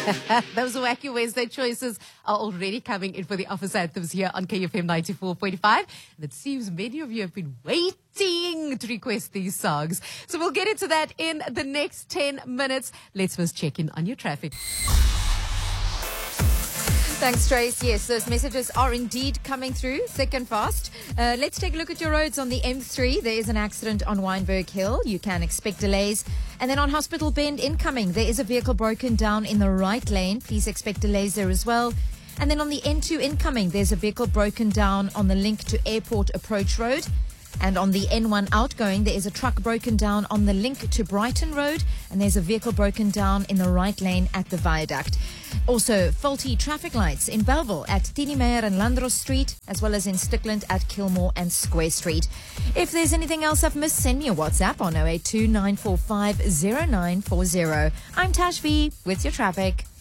Those wacky Wednesday choices are already coming in for the office anthems here on KFM 94.5. And it seems many of you have been waiting to request these songs. So we'll get into that in the next 10 minutes. Let's first check in on your traffic. Thanks, Trace. Yes, those messages are indeed coming through thick and fast. Let's take a look at your roads on the M3. There is an accident on Wynberg Hill. You can expect delays. And then on Hospital Bend incoming, there is a vehicle broken down in the right lane. Please expect delays there as well. And then on the N2 incoming, there's a vehicle broken down on the link to Airport Approach Road. And on the N1 outgoing, there is a truck broken down on the link to Brighton Road. And there's a vehicle broken down in the right lane at the viaduct. Also, faulty traffic lights in Bellville at Tinimeyer and Landros Street, as well as in Stickland at Kilmore and Square Street. If there's anything else I've missed, send me a WhatsApp on 082 945 0940. I'm Tashvi with your traffic.